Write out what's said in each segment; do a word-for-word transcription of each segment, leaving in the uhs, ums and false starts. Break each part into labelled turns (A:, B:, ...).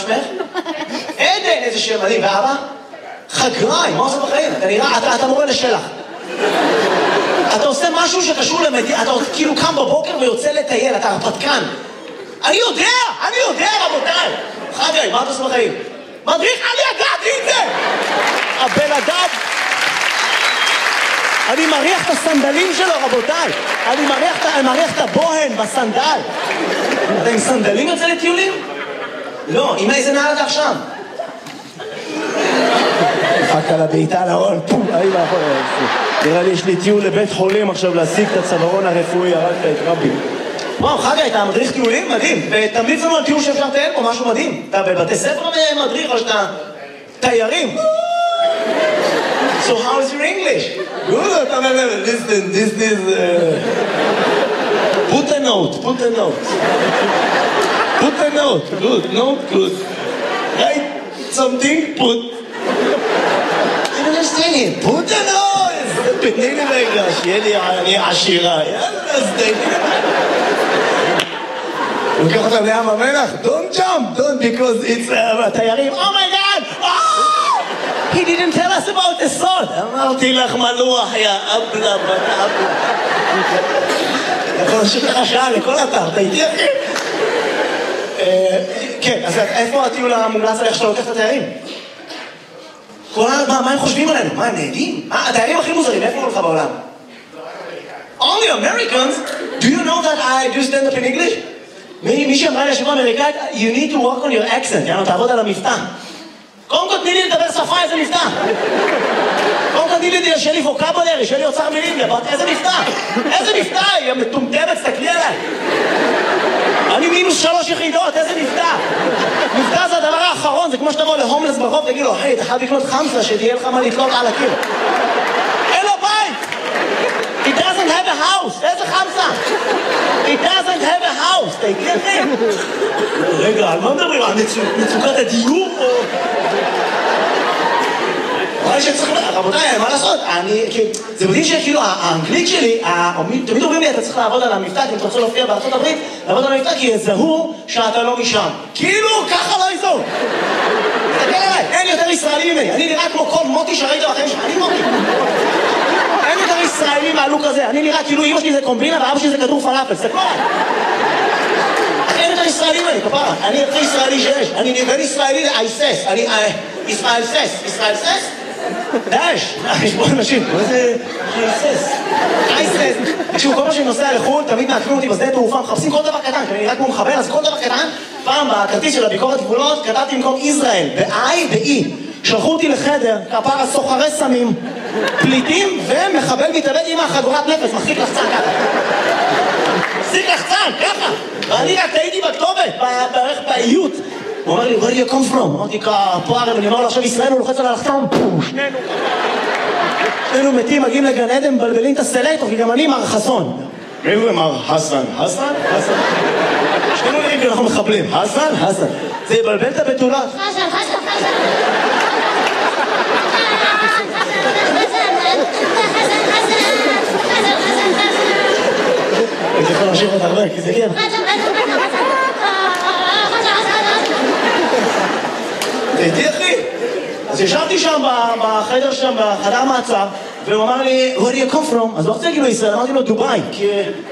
A: שמך? עדן, איזה שם מדהים, ואבא? חגריים, מה עושה בחיים? אתה נראה, אתה, אתה מורה לשלח. אתה עושה משהו שקשור למדינה, אתה כאילו קם בבוקר ויוצא לטייל, אתה הרפתקן. אני יודע, אני יודע רבותיי. חגי, מה אתה עושה בחיים? מדריך, אני ידעתי את זה! הבן אדם... אני מריח את הסנדלים שלו רבותיי. אני מריח, אני מריח את הבוהן בסנדל. אתה עם סנדלים יוצא לטיולים? לא, עם איזה נעל אתה עכשיו? דפק על הבעיטה להון, פום, אני מאחור. נראה לי יש לי טיול לבית חולים עכשיו להשיג את הצווארון הרפואי, הרגת את רבי. וואו, חגי, אתה מדריך טיולים? מדהים. ותמליץ לנו על טיול שאפשר לטייל פה, משהו מדהים. אתה בבתי ספר מדריך או שאתה תיירים? So how is your English? Good, listen, this is... Uh... Put a note, put a note. Put a note, good, note, good. Write something, put. I don't understand it. Put a note! תתני לי רגע, שיהיה לי אני עשירה. יאללה, אז תתני. לוקח אותם לים המלח, don't jump, don't, because it's... התיירים, oh my god! Oh! He didn't tell us about the salt. אמרתי לך מלוח, יא אבלה, בן אבלה. יכול להמשיך לך שעה לכל אתר, אתה איתי אחי? כן, אז איפה הטיול המומלץ עליך שאתה לוקח את התיירים? מה הם חושבים עלינו? מה, הם נהדים? התיירים הכי מוזרים, איפה הולך בעולם? Only Americans? Do you know that I do stand up in English? מי שאמרה לי השבוע אמריקאית, you need to work on your accent, יאללה, תעבוד על המבטא. קודם כל תני לי לדבר שפה, איזה מבטא. קודם כל תני לי שיהיה לי ווקבולרי, שיהיה לי אוצר מילים, איזה מבטא. איזה מבטא, היא מטומטמת, תסתכלי עליי. אני מינוס שלוש יחידות, איזה מבטא. מבטא זה הדבר האחרון, זה כמו שתבוא להומלס ברחוב, תגיד לו, היי, אתה חייב לקנות חמסה, שתהיה לך מה לתלות על הקיר. אין לו בית. It doesn't have a house, איזה חמסה? It doesn't have a house, תגיד לי. רגע, על מה מדברים? על מצוקת הדיור או... רבותיי, מה לעשות? זה מדהים שכאילו האנגלית שלי, תמיד אומרים לי, אתה צריך לעבוד על המבטא, כי אם אתה רוצה להופיע בארצות הברית, לעבוד על המבטא, כי יזהו שאתה לא משם. כאילו, ככה לא יזהו. תסתכל עליי, אין יותר ישראלי ממני. אני נראה כמו כל מוטי שראית בחיים שלך, אני מוטי. אין יותר ישראלי מהלוק הזה. אני נראה כאילו אמא שלי זה קומבינה ואבא שלי זה כדור פלאפל. תסתכלו עליי. אין יותר ישראלי ממני, כפרה. אני הכי ישראלי שיש. אני נבן ישראלי לאייסס. אני ישראל סס. ישראל סס? דאש, יש פה אנשים, מה זה אייסס? אייסס. תקשיבו, כל מה שאני נוסע לחו"ל, תמיד מעקבים אותי בשדה תעופה, מחפשים כל דבר קטן, כי אני נראה כמו מחבל, אז כל דבר קטן, פעם בכרטיס של הביקורת גבולות, כתבתי במקום ישראל, ב-I ב-E. שלחו אותי לחדר, כפרה סוחרי סמים, פליטים ומחבל מתאבד עם החגורת נפש, מחזיק לחצן ככה. מחזיק לחצן, ככה. ואני רק הייתי בכתובת, בערך באיות. הוא אומר לי, where do you come from? אמרתי, כפרה, ואני אומר לו, עכשיו ישראל הוא לוחץ על הלחצן, פו, שנינו. שנינו מתים, מגיעים לגן עדן, מבלבלים את הסלקטור, כי גם אני מר חסון. מי זה מר חסן? חסן? חסן. שנינו נראים כי אנחנו מחבלים. חסן? חסן. זה יבלבל את הבתולות. חסן, חסן, חסן. אני יכול להמשיך עוד הרבה, כי זה כן. תהייתי אחי. אז ישבתי שם בחדר שם, בחדר מעצר, והוא אמר לי, where do you come from? אז לא רוצה להגיד לו ישראל, אמרתי לו דובאי, כי...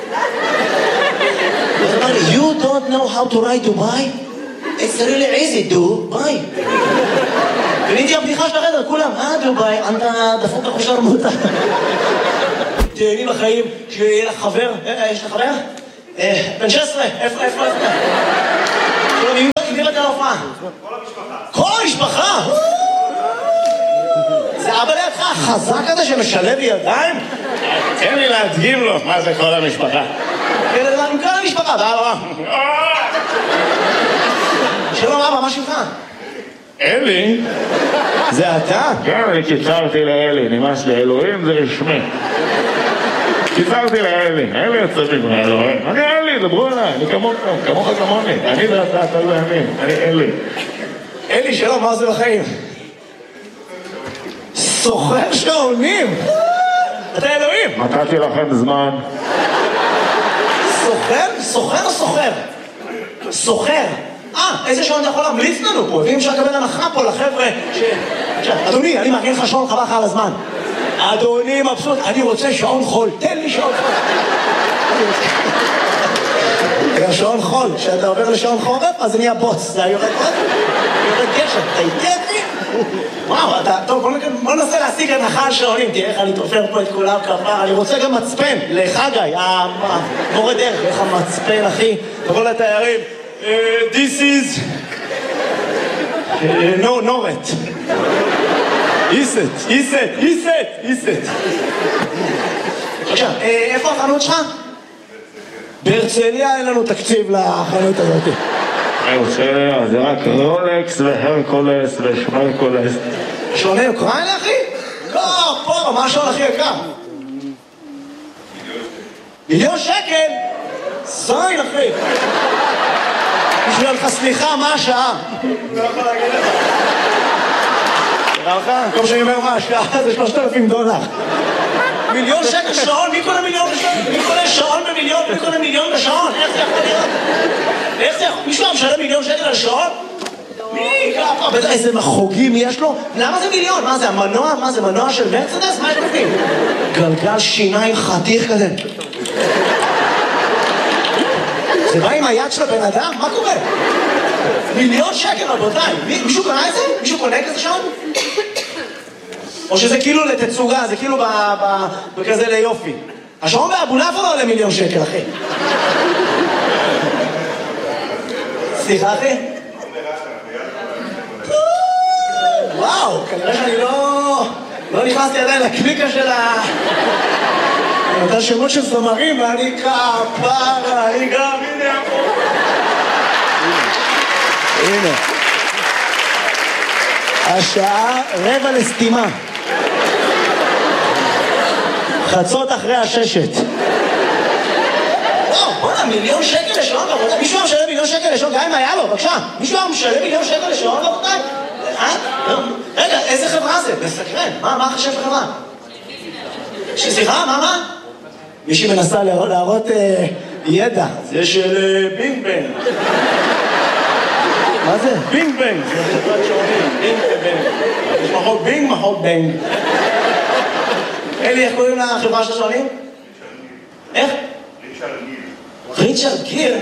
A: אז אמר לי, you don't know how to write Dubai? It's really easy, דובאי. קניתי הבדיחה של החדר, כולם, אה דובאי, אתה דפוק לך שרמוטה. תהייני בחיים, שיהיה לך חבר, יש לך חבר? בן שש עשרה, איפה, איפה, איפה? עם מי באת להופעה? כל המשפחה. כל המשפחה? זה אבא לידך החזק הזה שמשלב ידיים? תן לי להדגים לו מה זה כל המשפחה. עם כל המשפחה, ואבא. שלום אבא, מה שלך? אלי? זה אתה? כן, אני קיצרתי לאלי, נמאס לי, אלוהים זה רשמי. קיצרתי לאלי, אלי יוצא מגמר, אלוהים. אני אלי, דברו עליי, אני כמוך, כמוך כמוני. אני זה אתה, אתה לא ימין, אני אלי. אלי, שלום, מה זה בחיים? סוחר שעונים! אתה אלוהים! נתתי לכם זמן. סוחר? סוחר או סוחר? סוחר. אה, איזה שעון אתה יכול להמליץ לנו פה? ואם אפשר לקבל הנחה פה לחבר'ה ש... אדוני, אני מארגן לך שעון חבל לך על הזמן. אדוני מבסוט, אני רוצה שעון חול, תן לי שעון חול. שעון חול, כשאתה עובר לשעון חורף, אז נהיה בוץ. זה יורד עוד, יורד גשם, אתה איתי אותי? וואו, אתה, טוב, בוא ננסה להשיג הנחה על שעונים, תראה איך אני תופר פה את כולם כפר, אני רוצה גם מצפן, לחגי, המורה דרך, איך המצפן, אחי, תבוא לתיירים, this is, no, נורת. איסט, איסט, איסט, איסט. עכשיו, איפה החנות שלך? בהרצליה אין לנו תקציב לחנות הזאת.
B: בהרצליה זה רק רולקס והרקולס ושמרקולס.
A: שעוני אוקראינה, אחי? לא, פה, מה השעון הכי יקר? מיליון שקל? זין, אחי. בשביל לך סליחה, מה השעה? לא יכול להגיד לך. תראה לך, במקום שאני אומר מה השעה, זה שלושת אלפים דולר. מיליון שקל שעון? מי קונה מיליון בשעון? מי קונה שעון במיליון? מי קונה מיליון בשעון? איך זה יכול להיות? איך זה יכול? מישהו משלם מיליון שקל על שעון? מי? ככה, איזה מחוגים יש לו? למה זה מיליון? מה זה, המנוע? מה זה, מנוע של מרצדס? מה יש בפנים? גלגל שיניים חתיך כזה. זה בא עם היד של הבן אדם? מה קורה? מיליון שקל, רבותיי. מישהו קונה את זה? מישהו קונה כזה שעון? או שזה כאילו לתצוגה, זה כאילו בכזה ליופי. השעון באבולעפיה לא עולה מיליון שקל, אחי. סליחה, אחי? וואו, כנראה שאני לא... לא נכנסתי עדיין לקליקה של ה... אני נותן שמות של זמרים, ואני כפרה, אני גם... הנה פה. הנה. השעה רבע לסתימה. חצות אחרי הששת. וואו, בוא'נה, מיליון שקל לשעון, רבותיי. מישהו היה משלם מיליון שקל לשעון, גם אם היה לו, בבקשה. מישהו היה משלם מיליון שקל לשעון, רבותיי? אה? רגע, איזה חברה זה? מסקרן. מה, מה חשב חברה? סליחה, מה, מה? מישהי מנסה להראות ידע. זה של בינג בנג. מה זה? בינג בנג. זה חברת שעונים, בינג ובנג. יש מחוק בינג, מחוק בנג. אלי, איך קוראים לחברה של השעונים? איך?
B: ריצ'רד גיר.
A: ריצ'רד גיר?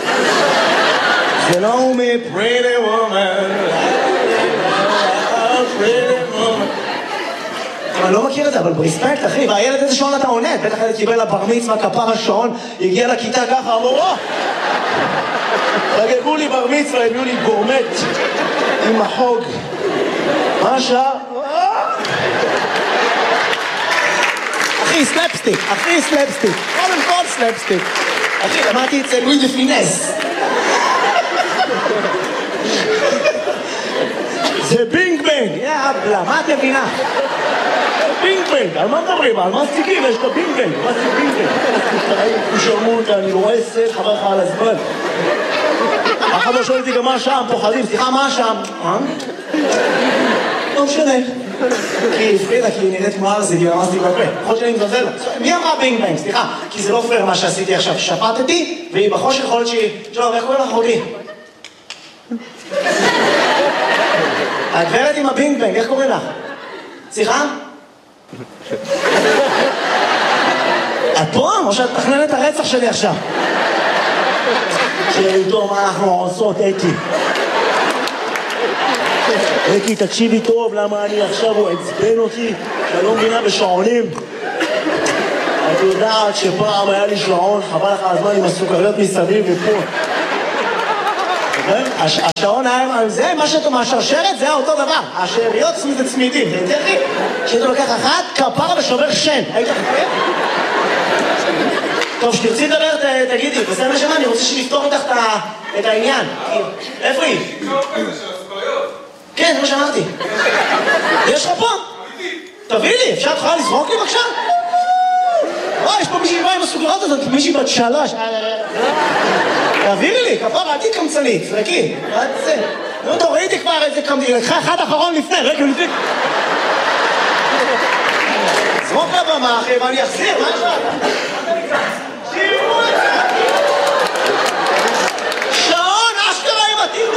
A: זה לא הוא מ-Pretty Woman. Pretty Woman. אני לא מכיר את זה, אבל בריספקט, אחי. והילד איזה שעון אתה עונד? בטח הילד קיבל לבר מצווה, כפר השעון, הגיע לכיתה ככה, אמרו, או! חגגו לי בר מצווה, הביאו לי גורמט עם מחוג. מה השעה? אחי, סלפסטיק, אחי, סלפסטיק. קודם כל סלפסטיק. אחי, למדתי את זה לואי דה פינס. זה בינג בנג. יאבלה, מה את מבינה? בינג בנג, על מה מדברים? על מה סטיקים? יש את הבינג בנג. מה זה בינג בנג? הוא שרמו אותה, אני רואה סט, חבר לך על הזמן. אחד לא שואל אותי גם מה השעה, הם פוחדים. סליחה, מה השעה? אה? לא משנה. כי היא הפחידה, כי היא נראית כמו ארזי, כי רמזתי בפה. יכול שאני מזלזל. מי אמרה בינג בנג? סליחה, כי זה לא פייר מה שעשיתי עכשיו. שפטתי, והיא בחושך יכול להיות שהיא... שלום, איך קוראים לך אחותי? הגברת עם הבינג בנג, איך קוראים לך? סליחה? את פה? או שאת תכננת את הרצח שלי עכשיו? שאיתו מה אנחנו עושות, אקי. אקי, תקשיבי טוב, למה אני עכשיו הוא עצבן אותי, שאני לא מבינה בשעונים. את יודעת שפעם היה לי שעון, חבל לך הזמן עם הסוכריות מסביב ופה. השעון היה, זה מה שאתה מהשרשרת, זה היה אותו דבר. השאריות זה צמידים, זה יותר לי. שאתה לוקח אחת, כפר ושובר שן. היית חפר? טוב, שתרצי לדבר, תגידי, בסדר נשמה, אני רוצה שנפתור איתך את העניין. איפה היא? כן, זה מה שאמרתי. יש לך פה? תביא לי, אפשר את יכולה לזרוק לי בבקשה? אוי, יש פה מישהי באה עם הסוכריות הזאת, מישהי בת שלוש. תעבירי לי, כפר, אל תתקמצנית, זרקי. עד זה. נו, טוב, ראיתי כבר איזה קמצנית, לקחה אחד אחרון לפני, רגע לפני. זרוק לבמה, אחי, ואני אחזיר, מה יש לך? שירו את זה! שעון, אשכרה עם התיר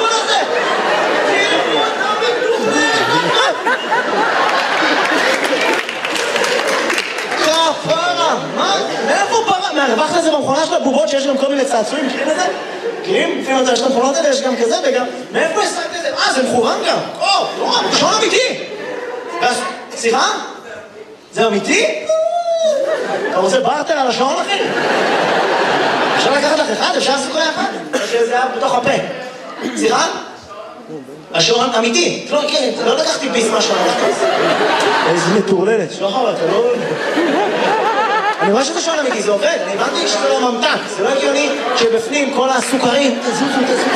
A: זה במכונה של הבובות שיש גם כל מיני צעצועים, מכירים את זה? מכירים? לפעמים יש את המכונות האלה, יש גם כזה וגם... מאיפה השגת את זה? אה, זה מכוון גם. או, נורא, שעון אמיתי. סליחה? זה אמיתי? אתה רוצה בארטר על השעון, אחי? אפשר לקחת לך אחד? אפשר לעשות כל אחד? שזה היה בתוך הפה. סליחה? השעון אמיתי. לא, כן, לא לקחתי ביס מהשעון. איזה מטורללת. שלא חבל, אתה לא... אני רואה שזה שעון אמיתי, זה עובד. אני הבנתי שזה לא ממתק. זה לא הגיוני שבפנים כל הסוכרים... תזוזו, תזוזו.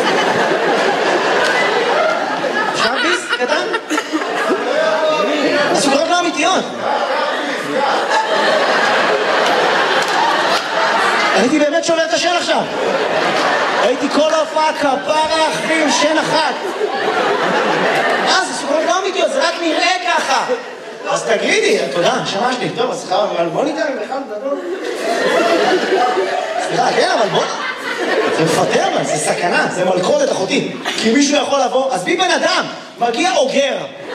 A: אפשר ביס? קטן? הסוכרים לא אמיתיות. הייתי באמת שובר את השן עכשיו. הייתי כל הופעה כפרה אחים, שן אחת. אה, זה סוכרות לא אמיתיות, זה רק נראה ככה. אז תגידי, תודה, שמה שלי. טוב, אז סליחה, אבל בוא ניתן לך לדבר. סליחה, כן, אבל בוא... זה מפטר, אבל זה סכנה, זה מלכודת אחותי. כי מישהו יכול לבוא, אז בי בן אדם, מגיע אוגר.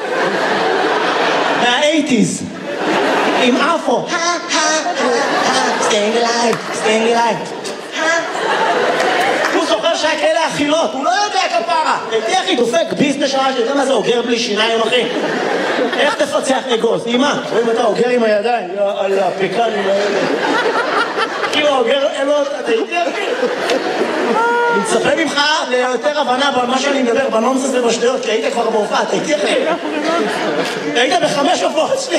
A: מה-אייטיז. עם אפו. staying alive, staying alive. הוא זוכר שהיה כאלה אכילות, הוא לא יודע כפרה. תהיה אחי, דופק ביס נשמה שלי, אתה מה זה אוגר בלי שיניים, אחי? איך תפצח אגוז? אימא, רואים אתה אוגר עם הידיים, על הפקנים האלה. כאילו אוגר, אין לו, אתה איתי אחי? אני מצפה ממך ליותר הבנה במה שאני מדבר, בנונסס ובשטויות, כי היית כבר בהופעה, אתה איתי אחי? היית בחמש הופעות שלי.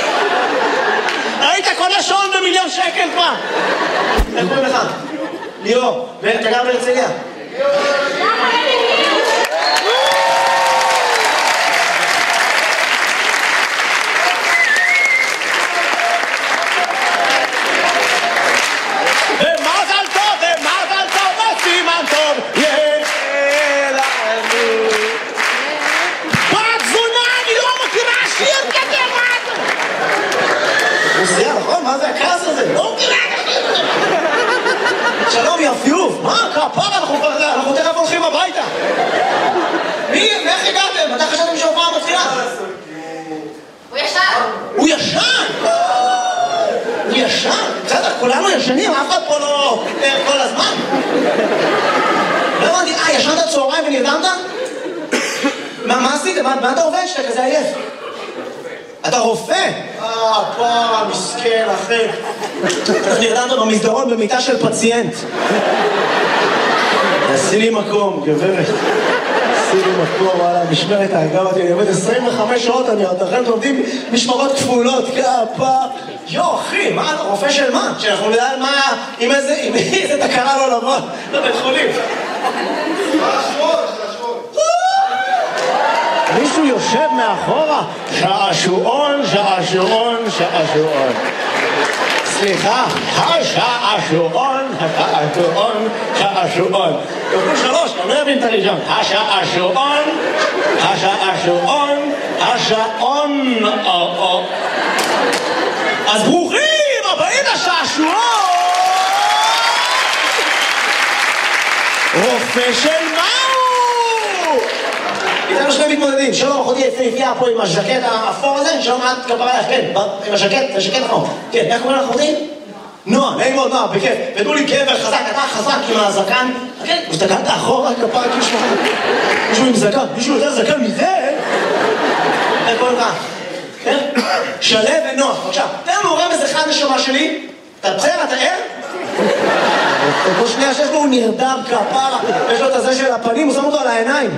A: היית קונה שעון במיליון שקל כבר. איך קוראים לך? ליאור, ואתה גר בהרצליה? ומזל טוב, ומזל טוב, וסימן טוב, יהיה לנו. בת זונה, אני לא מכירה שיר כזה, מה זה? רוסיה, נכון? מה זה הכעס הזה? לא מכירה כזה. שלום, יפיוף. מה? כפרה, אנחנו תכף הולכים הביתה. מי? איך הגעתם? אתה חשבתם שהופעה מתחילה?
C: הוא ישן.
A: הוא ישן? הוא ישן? בסדר, כולנו ישנים, אף אחד פה לא כל הזמן. לא הבנתי, אה, ישנת צהריים ונרדמת? מה עשית? מה אתה עובד שאתה כזה עייף? אתה רופא? אה, פרה, מסכן, אחי. נרדמת במסדרון במיטה של פציינט. עשי לי מקום, גברת. עשי לי מקום, וואלה, משמרת האגב אותי, אני עובד עשרים וחמש שעות, אני עוד אחרי עובדים משמרות כפולות, כפה. יו, אחי, מה, אתה רופא של מה? שאנחנו נדע מה, עם איזה, עם איזה תקרה לא לבוא לבית חולים.
B: מה השמות? זה השמות.
A: מישהו יושב מאחורה, שעשועון, שעשועון, שעשועון. סליחה, השעשועון, השעשועון, שעשועון. יוכלו שלוש, אני לא אבין את הראשון. השעשועון, השעשועון, השעון, או-או. אז ברוכים הבאים לשעשועון! רופא של מהו? איתנו שני מתמודדים, שלום, אחותי יפהפייה פה עם הז'קט האפור הזה, שלום, את כפרה לך, כן, עם הז'קט, זה ז'קט נכון. כן, איך קוראים לך אחותי? נועה, נעים מאוד, נועה, בכיף. ותנו לי גבר חזק, אתה חזק עם הזקן. כן, הסתכלת אחורה, כפרה, כאילו שלך. מישהו עם זקן, מישהו יותר זקן מזה? איך קוראים לך? כן? שלב ונועה, בבקשה. תן לנו רמז אחד נשמה שלי. אתה בסדר, אתה ער? כל שנייה שיש לו הוא נרדם כפרה, יש לו את הזה של הפנים, הוא שם אותו על העיניים.